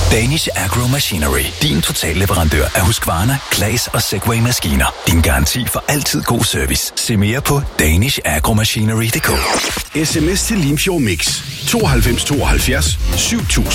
Danish Agro Machinery. Din totalleverandør af Husqvarna, Claes og Segway-maskiner. Din garanti for altid god service. Se mere på danishagromachinery.dk. SMS til Limfjord Mix 92 72 7000.